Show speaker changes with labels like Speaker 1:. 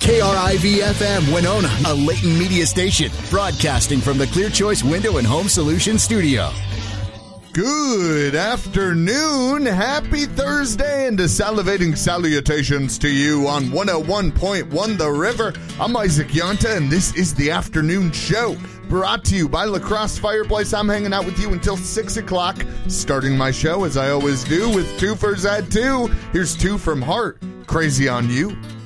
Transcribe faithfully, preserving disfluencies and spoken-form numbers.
Speaker 1: K R I V F M Winona, a Leighton media station, broadcasting from the Clear Choice Window and Home Solutions studio.
Speaker 2: Good afternoon, happy Thursday, and salivating salutations to you on one oh one point one The River. I'm Isaac Yonta, and this is the afternoon show, brought to you by La Crosse Fireplace. I'm hanging out with you until six o'clock, starting my show, as I always do, with two for Z two. Here's two from Heart, Crazy on You.